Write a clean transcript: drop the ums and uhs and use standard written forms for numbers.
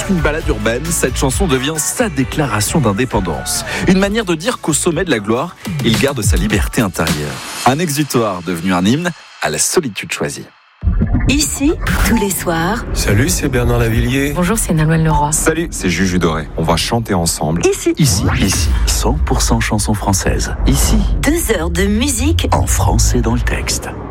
qu'une ballade urbaine, cette chanson devient sa déclaration d'indépendance. Une manière de dire qu'au sommet de la gloire, il garde sa liberté intérieure. Un exutoire devenu un hymne à la solitude choisie. Ici, tous les soirs. Salut, c'est Bernard Lavillier. Bonjour, c'est Nolwenn Leroy. Salut, c'est Juju Doré. On va chanter ensemble. Ici. 100% chansons françaises. Ici, 2 heures de musique en français dans le texte.